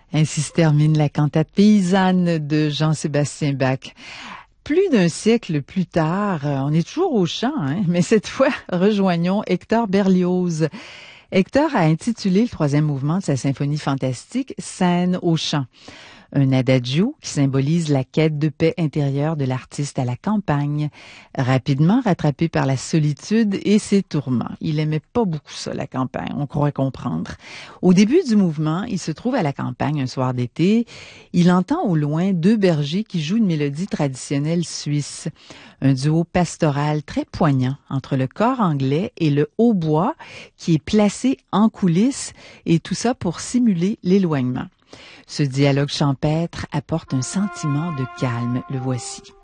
Ainsi se termine la cantate paysanne de Jean-Sébastien Bach. Plus d'un siècle plus tard, on est toujours au chant, mais cette fois, rejoignons Hector Berlioz. Hector a intitulé le troisième mouvement de sa symphonie fantastique « Scène au chant ». Un adagio qui symbolise la quête de paix intérieure de l'artiste à la campagne, rapidement rattrapé par la solitude et ses tourments. Il aimait pas beaucoup ça, la campagne, on croit comprendre. Au début du mouvement, il se trouve à la campagne un soir d'été. Il entend au loin deux bergers qui jouent une mélodie traditionnelle suisse. Un duo pastoral très poignant entre le cor anglais et le hautbois qui est placé en coulisses, et tout ça pour simuler l'éloignement. Ce dialogue champêtre apporte un sentiment de calme. Le voici.